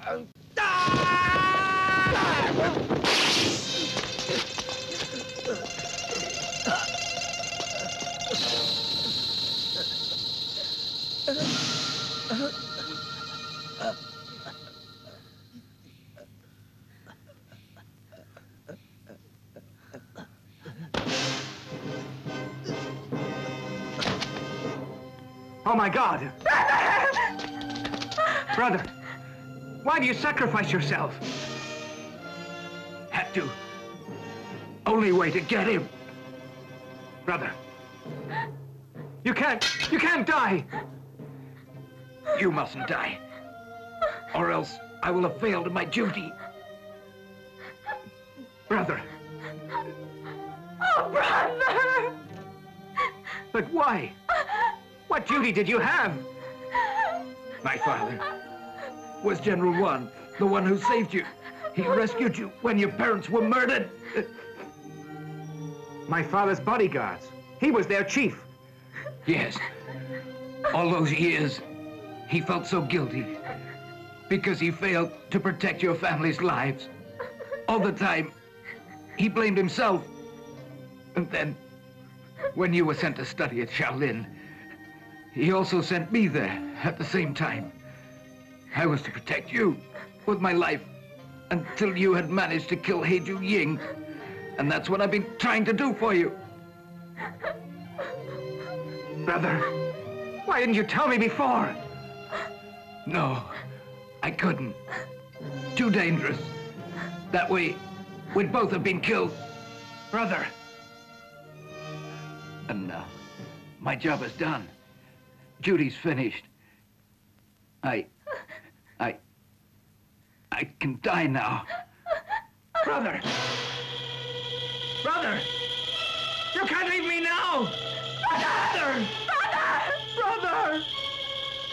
Oh, my God! Brother, why do you sacrifice yourself? Had to. Only way to get him. Brother, you can't die! You mustn't die, or else I will have failed in my duty. Brother. Oh, brother! But why? What duty did you have? My father was General One, the one who saved you. He rescued you when your parents were murdered. My father's bodyguards. He was their chief. Yes. All those years, he felt so guilty because he failed to protect your family's lives. All the time, he blamed himself. And then, when you were sent to study at Shaolin, he also sent me there at the same time. I was to protect you with my life until you had managed to kill Heiju Ying. And that's what I've been trying to do for you. Brother, why didn't you tell me before? No, I couldn't. Too dangerous. That way, we'd both have been killed. Brother. And now, my job is done. Duty's finished. I can die now. Brother! Brother! You can't leave me now!